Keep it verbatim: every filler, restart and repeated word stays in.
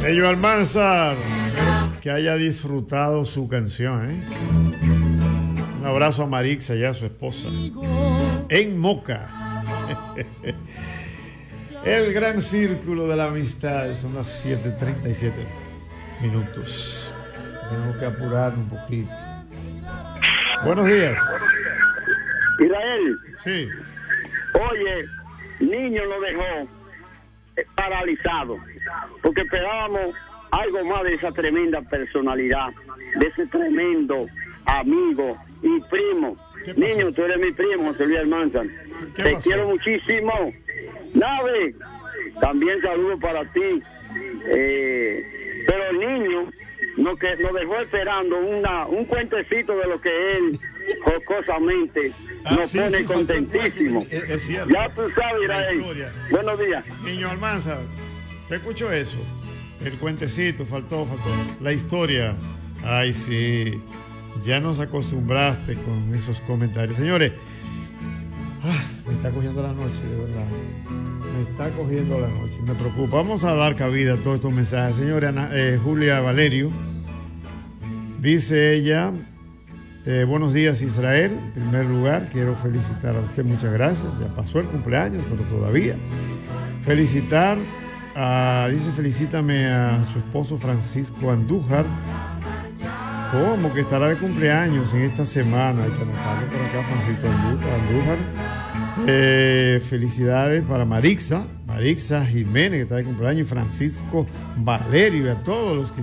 Ello Almanzar, que haya disfrutado su canción, ¿eh? Un abrazo a Marixa y a su esposa en Moca. El gran círculo de la amistad. Son las siete treinta y siete minutos. Tenemos que apurar un poquito. Buenos días. Israel. Sí. Oye, niño lo dejó paralizado, porque esperábamos algo más de esa tremenda personalidad, de ese tremendo amigo y primo. Niño, tú eres mi primo, José Luis Almanzar. Te pasó? Quiero muchísimo. Nave, también saludo para ti. Eh, pero el niño nos, que, nos dejó esperando una, un cuentecito de lo que él jocosamente ah, nos sí, pone sí, contentísimo. Es, es cierto. Ya tú sabes, Israel. Buenos días. Niño Almanzar, ¿te escuchó eso? El cuentecito, faltó, faltó. La historia. Ay, sí. Ya nos acostumbraste con esos comentarios. Señores, ah, me está cogiendo la noche, de verdad. Me está cogiendo la noche. Me preocupa. Vamos a dar cabida a todos estos mensajes. Señora eh, Julia Valerio, dice ella, eh, buenos días Israel. En primer lugar, quiero felicitar a usted. Muchas gracias. Ya pasó el cumpleaños, pero todavía. Felicitar, a, dice, felicítame a su esposo Francisco Andújar. ¿Cómo que estará de cumpleaños en esta semana? Hay que anotarlo por acá, Francisco Andújar. Eh, felicidades para Marixa, Marixa Jiménez, que está de cumpleaños, y Francisco Valerio, y a todos los que